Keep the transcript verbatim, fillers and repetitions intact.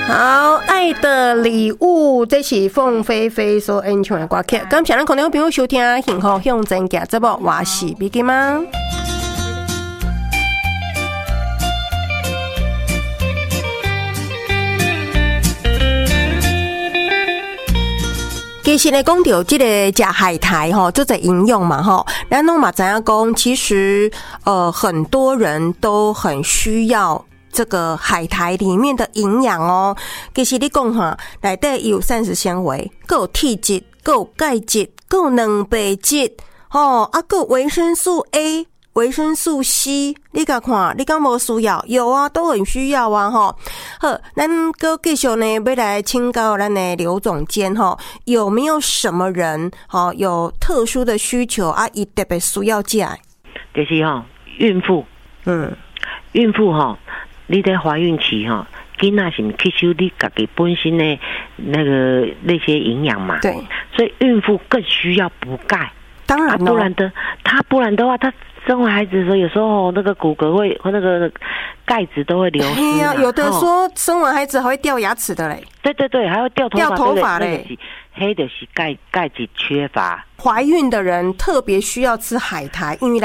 好，爱的礼物，这是凤飞飞所演唱的歌曲。感谢咱空中朋友收听《幸福向前行》节目，我是美金妈。其实呢，讲到这个吃海苔吼，就在营养嘛吼。咱拢嘛知影讲，其实呃很多人都很需要这个海苔里面的营养哦。其实你讲哈，内底有膳食纤维，还有铁质，还有钙质，还有蛋白质，吼啊，还有维生素 A。维生素 C， 你甲看，你敢无需要？有啊，都很需要啊，吼。好，咱搁继续呢，要来请教咱的刘总监吼，有没有什么人吼有特殊的需求啊？伊特别需要食？ 就是吼，孕妇，嗯，孕妇吼，你在怀孕期吼，囡仔是吸收你自己本身的那个那些营养嘛， 对， 所以孕妇更需要补钙。 当然、哦啊， 不然的，他不然的话，他生完孩子的时候，有时候那个骨骼会和那个钙质都会流失、啊。哎呀， 有的说生完孩子还会掉牙齿的嘞。 对对对，还会掉头发。 掉头发嘞， 黑的是钙钙质缺乏。 怀孕的人特别需要吃海苔，因为